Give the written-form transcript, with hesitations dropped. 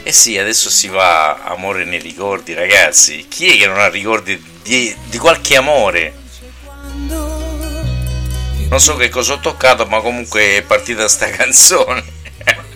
Eh sì, adesso si va amore nei ricordi, ragazzi. Chi è che non ha ricordi di qualche amore? Non so che cosa ho toccato, ma comunque è partita sta canzone.